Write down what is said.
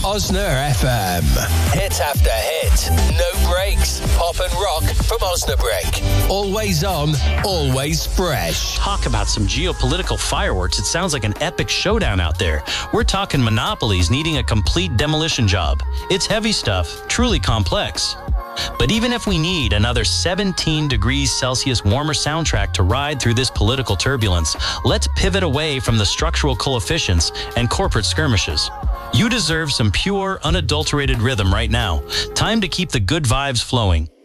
Osner FM. Hit after hit. No breaks. Pop and rock from Osnabrück. Always on, always fresh. Talk about some geopolitical fireworks. It sounds like an epic showdown out there. We're talking monopolies needing a complete demolition job. It's heavy stuff, truly complex. But even if we need another 17 degrees Celsius warmer soundtrack to ride through this political turbulence, let's pivot away from the structural coefficients and corporate skirmishes. You deserve some pure, unadulterated rhythm right now. Time to keep the good vibes flowing.